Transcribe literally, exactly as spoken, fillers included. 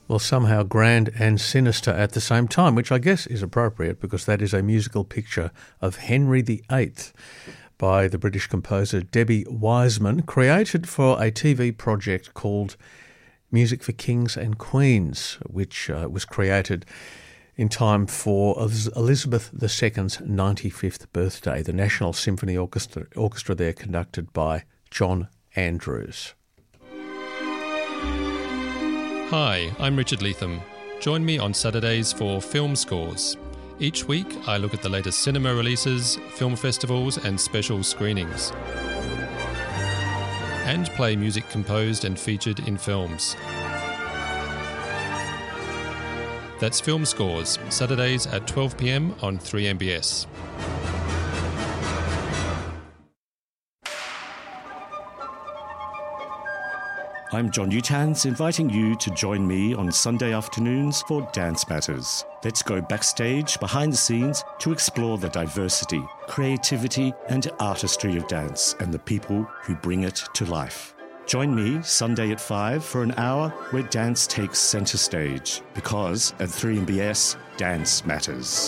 Well, somehow grand and sinister at the same time, which I guess is appropriate because that is a musical picture of Henry the Eighth by the British composer Debbie Wiseman, created for a T V project called Music for Kings and Queens, which uh, was created in time for Elizabeth the Second's ninety-fifth birthday. The National Symphony Orchestra, Orchestra there conducted by John Andrews. Hi, I'm Richard Leatham. Join me on Saturdays for Film Scores. Each week, I look at the latest cinema releases, film festivals and special screenings. And play music composed and featured in films. That's Film Scores, Saturdays at twelve p m on three M B S. I'm John Utans, inviting you to join me on Sunday afternoons for Dance Matters. Let's go backstage, behind the scenes, to explore the diversity, creativity and artistry of dance and the people who bring it to life. Join me Sunday at five for an hour where dance takes centre stage, because at three M B S, dance matters.